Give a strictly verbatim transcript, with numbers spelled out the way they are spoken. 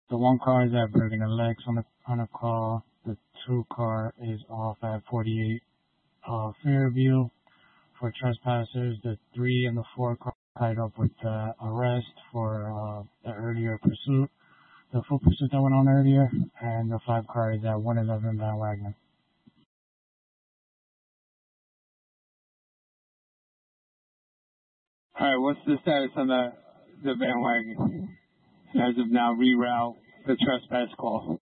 The one car is at Bergen and Lex on a on a call. The two car is off at forty-eight uh, Fairview for trespassers. The three and the four car tied up with uh, arrest for uh, the earlier pursuit, the full pursuit that went on earlier, and the five car is at one eleven Van Wagner. All right, what's the status on the the Van Wagon? As of now, reroute the trespass call.